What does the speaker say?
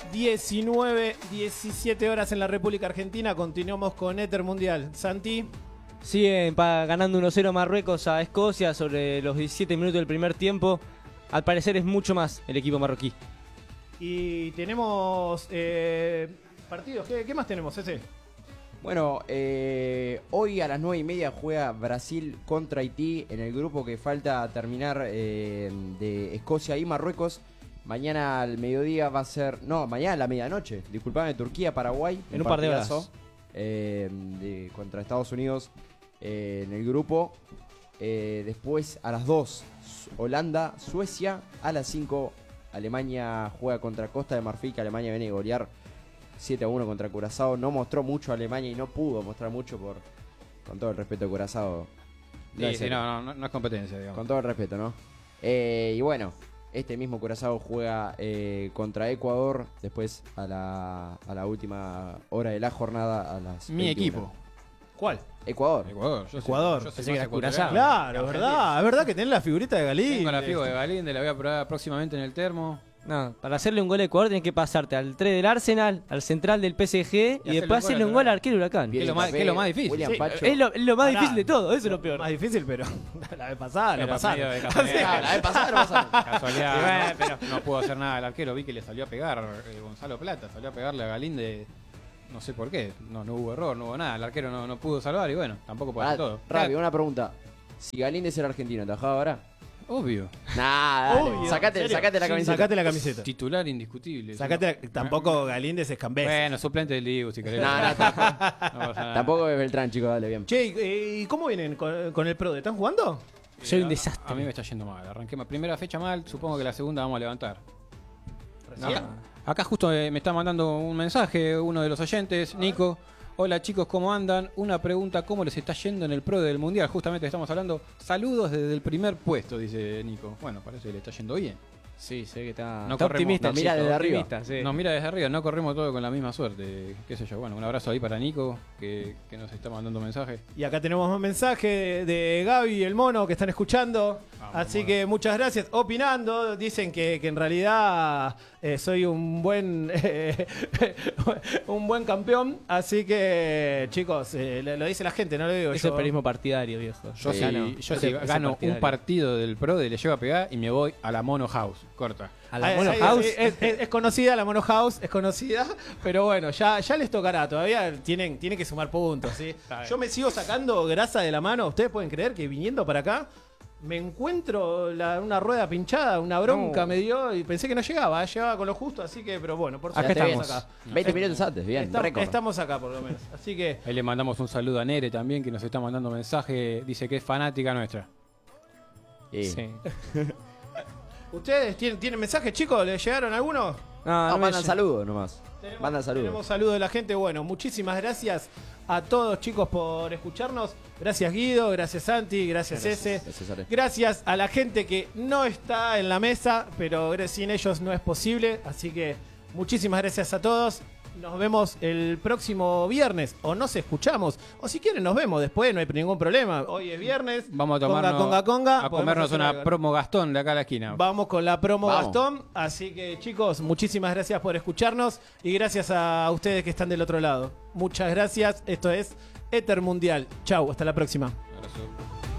19, 17 horas en la República Argentina. Continuamos con Éter Mundial. Santi. Siguen ganando 1-0 Marruecos a Escocia sobre los 17 minutos del primer tiempo. Al parecer es mucho más el equipo marroquí. Y tenemos partidos. ¿Qué más tenemos, ese? Bueno, hoy a las 9:30 juega Brasil contra Haití en el grupo que falta terminar de Escocia y Marruecos. Mañana al mediodía va a ser... No, mañana a la medianoche. Disculpame, Turquía-Paraguay. En un par de horas. Contra Estados Unidos en el grupo. Después a las 2, Holanda-Suecia. A las 5, Alemania juega contra Costa de Marfil, que Alemania viene a golear 7-1 contra Curazao. No mostró mucho Alemania y no pudo mostrar mucho con todo el respeto de Curazao. No es competencia, digamos. Con todo el respeto, ¿no? Y bueno, este mismo Curazao juega contra Ecuador después a la última hora de la jornada a las Mi 21. equipo. ¿Cuál? Ecuador. Ecuador. Yo sé Pensé que era más Curazao. Claro, es verdad que tenés la figurita de Galín. Tengo la figura de Galíndez, la voy a probar próximamente en el termo. No, para hacerle un gol a Ecuador tienes que pasarte al 3 del Arsenal, al central del PSG y después hacerle un gol al arquero Huracán. Que es lo más difícil. William Sí, Pacho. Es lo más Pará. difícil de todo, eso es lo peor. Más difícil, pero la vez pasada Pero no pasaron. medio de casualidad. La vez pasada no pasaron. Casualidad, pero no pudo hacer nada el arquero. Vi que le salió a pegar Gonzalo Plata, salió a pegarle a Galíndez. No sé por qué, no hubo error, no hubo nada. El arquero no pudo salvar y bueno, tampoco puede hacer todo. Rápido, una pregunta. Si Galíndez era argentino, ¿trabajaba ahora? Obvio. Nah, dale. Obvio, Sacate ¿en serio? la camiseta. Sacate la camiseta. Titular indiscutible. Tampoco Galíndez es Cambés. Bueno, suplente del Dibu, si querés. No, tampoco. No pasa nada. Tampoco es Beltrán, chicos, dale bien. Che, ¿y cómo vienen con el PRODE? ¿Están jugando? Soy un desastre. A mí me está yendo mal. Arranqué primera fecha mal, supongo que la segunda vamos a levantar. Acá justo me está mandando un mensaje uno de los oyentes, Nico. Hola chicos, ¿cómo andan? Una pregunta, ¿cómo les está yendo en el Pro del Mundial? Justamente estamos hablando, saludos desde el primer puesto, dice Nico. Bueno, parece que le está yendo bien. Sí, sé que está, No está corremos, optimista. nos mira chico, desde arriba. optimista, sí. Nos mira desde arriba, no corremos todo con la misma suerte, qué sé yo. Bueno, un abrazo ahí para Nico, que nos está mandando mensajes. Y acá tenemos un mensaje de Gaby y el Mono que están escuchando. Así Mono. que muchas gracias. Opinando, dicen que en realidad soy un buen un buen campeón. Así que, chicos, lo dice la gente, no lo digo Es yo. el periodismo partidario, viejo. Yo Sí, si gano un partido del Pro, le llevo a pegar y me voy a la Mono House, corta. A la Mono Ay, House. es conocida la Mono House, es conocida, pero bueno, ya les tocará, todavía tienen que sumar puntos, ¿sí? Yo me sigo sacando grasa de la mano, ustedes pueden creer que viniendo para acá me encuentro una rueda pinchada, una bronca No. me dio y pensé que no llegaba con lo justo, así que, pero bueno, por Acá suerte estamos. acá. 20 minutos antes, bien, récord. Estamos acá por lo menos, así que Ahí le mandamos un saludo a Nere también, que nos está mandando mensaje, dice que es fanática nuestra. Sí. ¿ustedes tienen mensajes, chicos? ¿Les llegaron algunos? No, no me mandan lle- saludos nomás. Mandan saludos. Tenemos saludos de la gente. Bueno, muchísimas gracias a todos, chicos, por escucharnos. Gracias, Guido. Gracias, Santi. Gracias, Ese. Gracias, Ale. Gracias a la gente que no está en la mesa, pero sin ellos no es posible. Así que muchísimas gracias a todos. Nos vemos el próximo viernes. O nos escuchamos. O si quieren, nos vemos después. No hay ningún problema. Hoy es viernes. Vamos a tomarnos conga. a Podemos comernos hacer una algo. promo Gastón de acá a la esquina. Vamos con la promo Vamos. Gastón. Así que, chicos, muchísimas gracias por escucharnos y gracias a ustedes que están del otro lado. Muchas gracias. Esto es Éter Mundial. Chau, hasta la próxima. Abrazo.